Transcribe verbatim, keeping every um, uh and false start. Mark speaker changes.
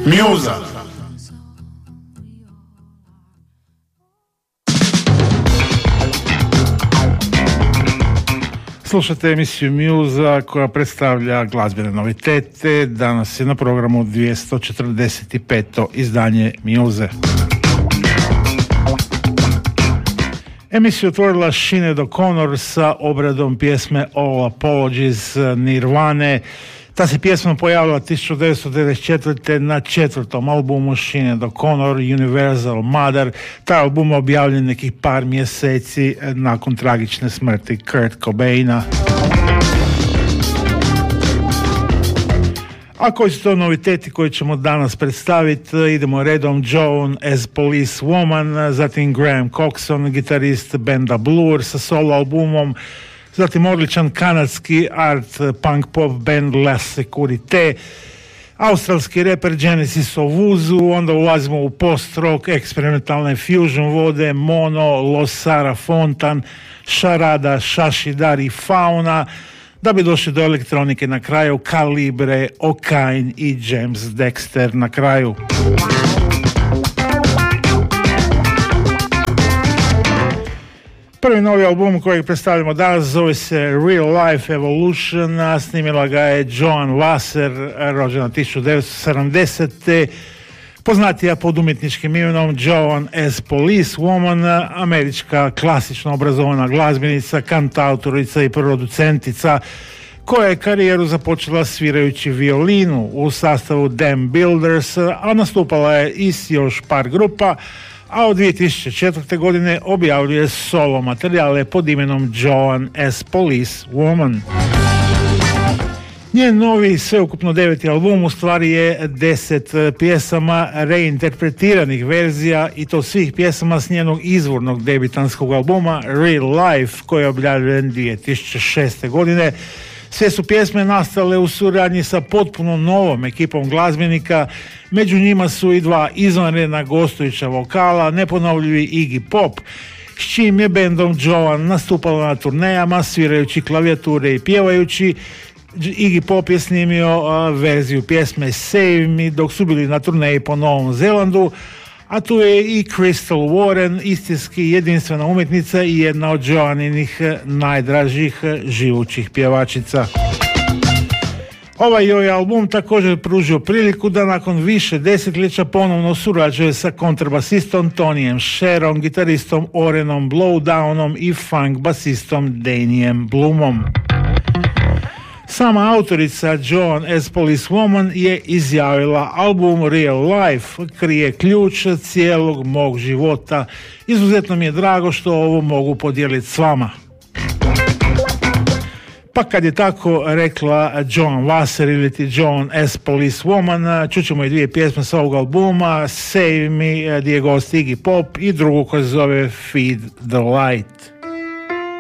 Speaker 1: Mjuza. Slušate emisiju Mjuza koja predstavlja glazbene novitete. Danas je na programu dvjesto četrdeset pet. izdanje Mjuze. Emisiju otvorila Sinead O'Connor sa obradom pjesme All Apologies Nirvane. Ta se pjesma pojavila tisuću devetsto devedeset četvrte. na četvrtom albumu Sinead O'Connor, Universal Mother. Taj album objavljen nekih par mjeseci nakon tragične smrti Kurt Cobaina. A koji su to noviteti koje ćemo danas predstaviti? Idemo redom. Joan as Police Woman, zatim Graham Coxon, gitarist benda Blur sa solo albumom, zatim odličan kanadski art punk pop band La Securite, australski reper Genesis Owusu, onda ulazimo u post-rock, eksperimentalne fusion vode, Mono, Los Sara Fontan, Šarada, Šašidar i Fauna, da bi došli do elektronike na kraju, Kalibre, Okain i James Dexter na kraju. Prvi novi album kojeg predstavljamo danas zove se Real Life Evolution, a snimila ga je Joan Wasser, rođena tisuću devetsto sedamdesete. Poznatija pod umjetničkim imenom Joan as Police Woman, američka klasično obrazovana glazbenica, kantautorica i producentica koja je karijeru započela svirajući violinu u sastavu Damn Builders, a nastupala je i s još par grupa, a od dvije tisuće četvrte. godine objavljuje solo materijale pod imenom Joan as Police Woman. Njen novi sveukupno deveti album u stvari je deset pjesama reinterpretiranih verzija, i to svih pjesama s njenog izvornog debitanskog albuma Real Life koji je objavljen dvije tisuće šeste. godine. Sve su pjesme nastale u suradnji sa potpuno novom ekipom glazbenika, među njima su i dva izvanredna gostujuća vokala, neponovljivi Iggy Pop, s čim je bendom Joan nastupala na turnejama, svirajući klavijature i pjevajući. Iggy Pop je snimio uh, verziju pjesme Save Me dok su bili na turneji po Novom Zelandu, a tu je i Crystal Warren, istinski jedinstvena umjetnica i jedna od Joaninih najdražih živućih pjevačica. Ovaj joj album također pružio priliku da nakon više desetljeća ponovno surađuje sa kontrabasistom Tonyjem Sherom, gitaristom Orenom Blowdownom i funk basistom Danijem Bloomom. Sama autorica Joan as Police Woman je izjavila: album Real Life krije ključ cijelog mog života. Izuzetno mi je drago što ovo mogu podijeliti s vama. Pa kad je tako rekla Joan Wasser ili ti Joan as Police Woman, čućemo i dvije pjesme s ovog albuma, Save Me, gdje je gost Iggy Pop, i drugu koja se zove Feed the Light.